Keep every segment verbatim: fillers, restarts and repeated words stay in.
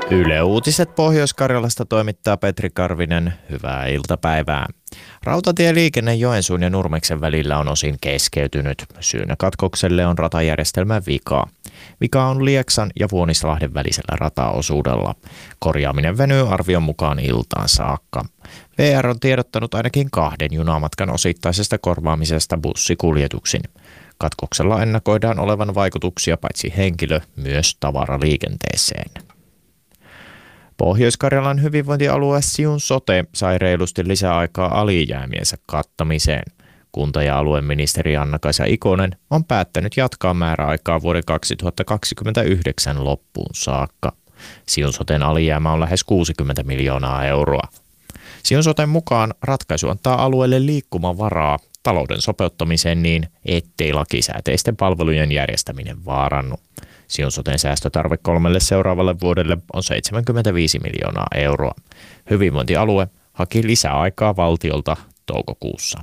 Yle Uutiset Pohjois-Karjalasta toimittaa Petri Karvinen. Hyvää iltapäivää. Rautatieliikenne Joensuun ja Nurmeksen välillä on osin keskeytynyt. Syynä katkokselle on ratajärjestelmän vika. Vika on Lieksan ja Vuonislahden välisellä rataosuudella. Korjaaminen venyy arvion mukaan iltaan saakka. V R on tiedottanut ainakin kahden junamatkan osittaisesta korvaamisesta bussikuljetuksin. Katkoksella ennakoidaan olevan vaikutuksia paitsi henkilö- myös tavaraliikenteeseen. Pohjois-Karjalan hyvinvointialue Siun Sote sai reilusti lisäaikaa alijäämiensä kattamiseen. Kunta- ja alueministeri Anna-Kaisa Ikonen on päättänyt jatkaa määräaikaa vuoden kaksituhattakaksikymmentäyhdeksän loppuun saakka. Siun Soten alijäämä on lähes kuusikymmentä miljoonaa euroa. Siun Soten mukaan ratkaisu antaa alueelle liikkumavaraa talouden sopeuttamiseen niin, ettei lakisääteisten palvelujen järjestäminen vaarannu. Siun Soten säästötarve kolmelle seuraavalle vuodelle on seitsemänkymmentäviisi miljoonaa euroa. Hyvinvointialue haki lisäaikaa valtiolta toukokuussa.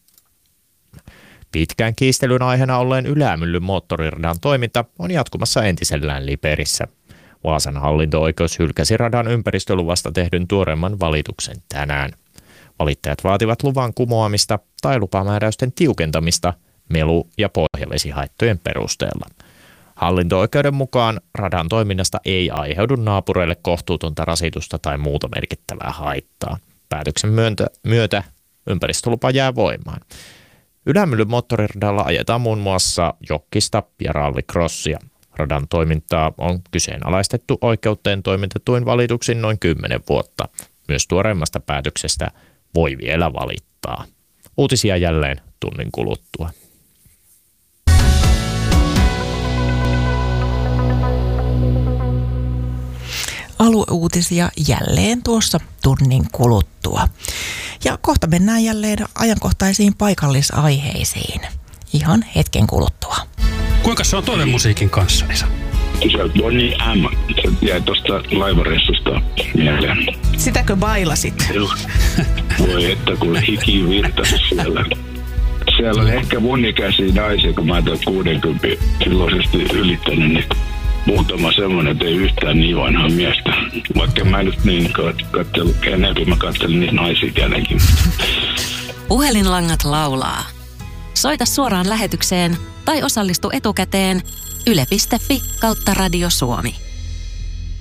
Pitkään kiistelyn aiheena olleen Ylämyllyn moottoriradan toiminta on jatkumassa entisellään Liperissä. Vaasan hallinto-oikeus hylkäsi radan ympäristöluvasta tehdyn tuoreemman valituksen tänään. Valittajat vaativat luvan kumoamista tai lupamääräysten tiukentamista melu- ja pohjavesihaittojen perusteella. Hallinto-oikeuden mukaan radan toiminnasta ei aiheudu naapureille kohtuutonta rasitusta tai muuta merkittävää haittaa. Päätöksen myöntä, myötä ympäristölupa jää voimaan. Ylämyllyn moottoriradalla ajetaan muun muassa jokkista ja rallycrossia. Radan toimintaa on kyseenalaistettu oikeuteen toimitetuin valituksin noin kymmenen vuotta. Myös tuoreimmasta päätöksestä voi vielä valittaa. Uutisia jälleen tunnin kuluttua. Alueuutisia jälleen tuossa tunnin kuluttua. Ja kohta mennään jälleen ajankohtaisiin paikallisaiheisiin. Ihan hetken kuluttua. Kuinka se on toinen musiikin kanssa, Esa? Se on Bonnie M. Se jäi tuosta laivareissusta mieleen. Sitäkö bailasit? Joo. Voi että kun hiki virtasi siellä. Siellä oli ehkä mun ikäisiä naisia, kun mä oon kuusikymmentä silloisesti ylittänyt, niin muutama semmoinen, että ei yhtään niin vanhaa miestä. Vaikka mä nyt niin katselu, kenelläkin mä katselin niitä naisia kenelläkin. Puhelinlangat laulaa. Soita suoraan lähetykseen tai osallistu etukäteen yle piste fi kautta Radio Suomi.